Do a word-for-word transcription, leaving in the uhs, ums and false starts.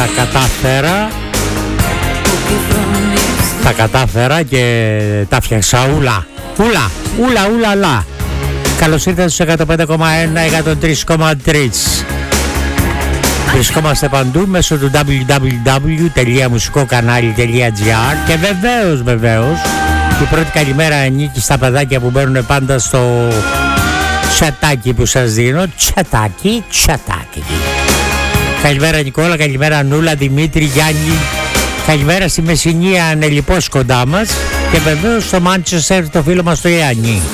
τα κατάφερα. Τα κατάφερα και τα φτιάξα ούλα. Ούλα, ούλα, ούλα, λα. Καλώς ήρθατε στους εκατόν πέντε κόμμα ένα, εκατόν τρία κόμμα τρία. Βρισκόμαστε παντού μέσω του double-u double-u double-u τελεία μουσικό κανάλι τελεία τζι άρ και βεβαίως, βεβαίως, η πρώτη καλημέρα ανήκει στα παιδάκια που μπαίνουν πάντα στο τσατάκι που σας δίνω. Τσατάκι, τσατάκι. Καλημέρα Νικόλα, καλημέρα Νούλα, Δημήτρη, Γιάννη. Καλημέρα στη Μεσσηνία, ανελιπώς κοντά μας. Και βεβαίως στο Μάντσεστερ το φίλο μας το Γιάννη.